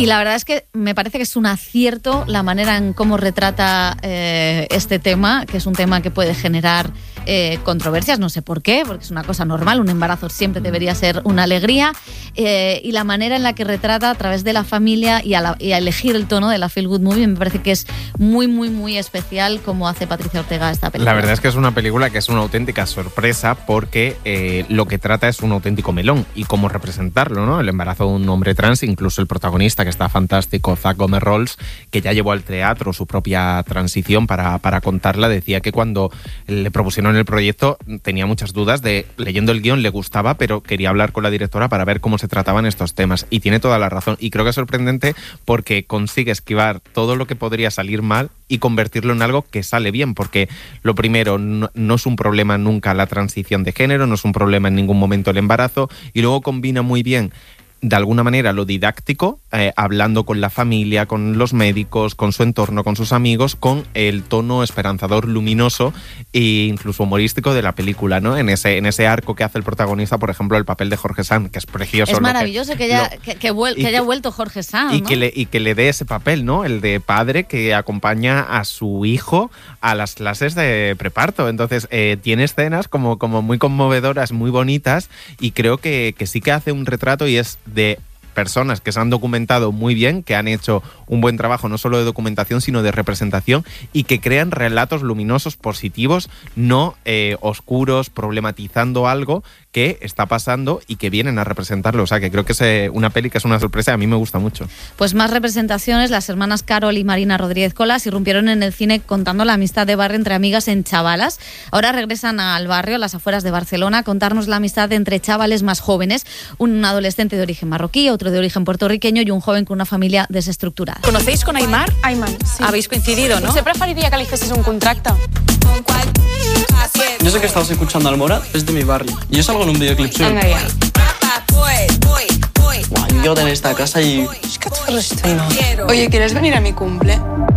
Y la verdad es que me parece que es un acierto la manera en cómo retrata este tema, que es un tema que puede generar controversias, no sé por qué, porque es una cosa normal, un embarazo siempre debería ser una alegría, y la manera en la que retrata a través de la familia y a elegir el tono de la Feel Good Movie me parece que es muy, muy, muy especial como hace Patricia Ortega esta película. La verdad es que es una película que es una auténtica sorpresa porque lo que trata es un auténtico melón y cómo representarlo, ¿no? El embarazo de un hombre trans, incluso el protagonista, que está fantástico, Zach Gomez-Rolls, que ya llevó al teatro su propia transición para contarla, decía que cuando le propusieron el proyecto tenía muchas dudas de, leyendo el guión le gustaba, pero quería hablar con la directora para ver cómo se trataban estos temas, y tiene toda la razón, y creo que es sorprendente porque consigue esquivar todo lo que podría salir mal y convertirlo en algo que sale bien, porque lo primero, no es un problema nunca la transición de género, no es un problema en ningún momento el embarazo, y luego combina muy bien de alguna manera lo didáctico, hablando con la familia, con los médicos, con su entorno, con sus amigos, con el tono esperanzador, luminoso e incluso humorístico de la película, ¿no? En ese arco que hace el protagonista, por ejemplo, el papel de Jorge Sanz, que es precioso. Es maravilloso que haya vuelto Jorge Sanz, y ¿no? que le dé ese papel, ¿no? El de padre que acompaña a su hijo a las clases de preparto. Entonces, tiene escenas como muy conmovedoras, muy bonitas, y creo que sí que hace un retrato, y es de personas que se han documentado muy bien, que han hecho un buen trabajo no solo de documentación sino de representación, y que crean relatos luminosos, positivos, no oscuros, problematizando algo que está pasando y que vienen a representarlo. O sea, que creo que es una peli que es una sorpresa y a mí me gusta mucho. Pues más representaciones. Las hermanas Carol y Marina Rodríguez Colas irrumpieron en el cine contando la amistad de barrio entre amigas en Chavalas. Ahora regresan al barrio, a las afueras de Barcelona, a contarnos la amistad entre chavales más jóvenes, un adolescente de origen marroquí, otro de origen puertorriqueño y un joven con una familia desestructurada. ¿Conocéis con Aymar? Aymar, sí. Habéis coincidido, ¿no? Usted preferiría que le hicieses un contrato. Yo sé que estabas escuchando Almora, es de mi barrio. Y yo salgo en un videoclip suyo. Yo quiero tener esta casa y... Oye, ¿quieres venir a mi cumple?